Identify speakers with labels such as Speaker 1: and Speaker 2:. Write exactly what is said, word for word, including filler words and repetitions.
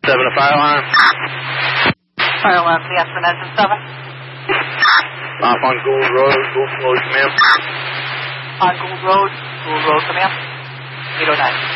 Speaker 1: seven to fire alarm.
Speaker 2: Fire alarm, yes, and engine seven.
Speaker 1: Off on Gould Road, Gould Road, come in.
Speaker 2: On Gould Road, Gould Road, come in. eight oh nine.